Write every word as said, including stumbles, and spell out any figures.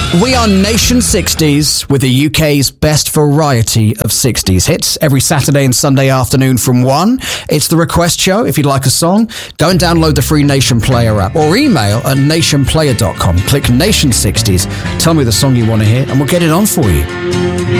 We are Nation sixties with the U K's best variety of sixties hits every Saturday and Sunday afternoon from one. It's the request show. If you'd like a song, go and download the free Nation Player app or email at nation player dot com. Click Nation sixties, tell me the song you want to hear, and we'll get it on for you.